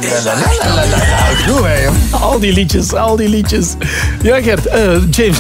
Doe wij, joh. Al die liedjes. Ja, Gert. James.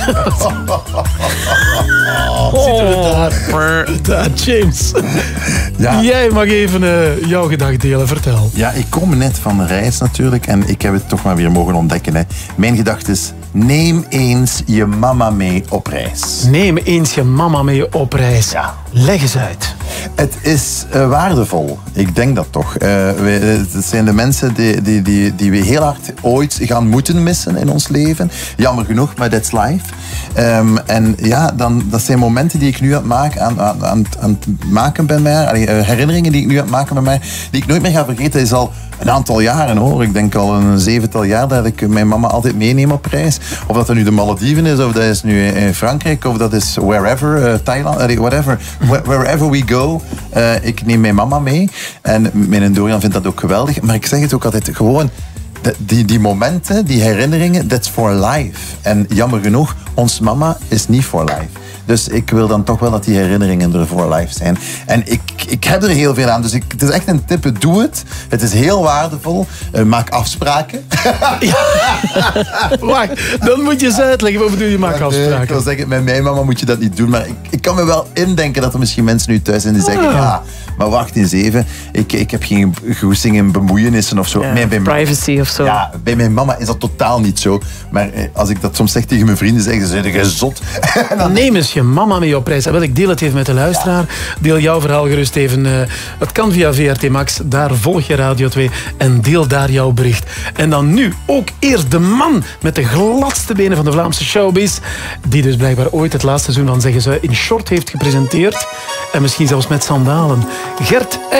Zitten we daar, James. Ja. Jij mag even jouw gedachten delen. Vertel. Ja, ik kom net van de reis natuurlijk en ik heb het toch maar weer mogen ontdekken. Hè. Mijn gedachte is, neem eens je mama mee op reis. Neem eens je mama mee op reis. Ja. Leg eens uit. Het is waardevol. Ik denk dat toch. Het zijn de mensen die we heel hard ooit gaan moeten missen in ons leven. Jammer genoeg, maar that's life. En ja, dat zijn momenten die ik nu aan het maken ben mij. Herinneringen die ik nu aan het maken ben mij. Die ik nooit meer ga vergeten. Dat is al een aantal jaren hoor. Ik denk al een 7-tal jaar dat ik mijn mama altijd meeneem op reis. Of dat nu de Malediven is, of dat is nu in Frankrijk, of dat is wherever, Thailand, whatever. Wherever we go, ik neem mijn mama mee. En mijn Dorian vindt dat ook geweldig. Maar ik zeg het ook altijd gewoon, die momenten, die herinneringen, that's for life. En jammer genoeg, ons mama is niet for life. Dus ik wil dan toch wel dat die herinneringen er for life zijn. En ik heb er heel veel aan. Dus het is echt een tip. Doe het. Het is heel waardevol. Maak afspraken. Ja. Wacht, dan moet je eens uitleggen. Wat bedoel je, maak afspraken? Ik wil zeggen, met mijn mama moet je dat niet doen. Maar ik kan me wel indenken dat er misschien mensen nu thuis zijn die zeggen, ja, maar wacht eens even. Ik heb geen goesting in bemoeienissen of zo. Ja, privacy of zo. Ja, bij mijn mama is dat totaal niet zo. Maar als ik dat soms zeg tegen mijn vrienden, zeggen ze, zijn gezot. Neem eens je mama mee op reis. En wel, ik deel het even met de luisteraar. Deel jouw verhaal gerust even. Het kan via VRT Max. Daar volg je Radio 2 en deel daar jouw bericht. En dan nu ook eerst de man met de gladste benen van de Vlaamse showbiz. Die dus blijkbaar ooit het laatste seizoen van Zeggen Ze in short heeft gepresenteerd. En misschien zelfs met sandalen. Gert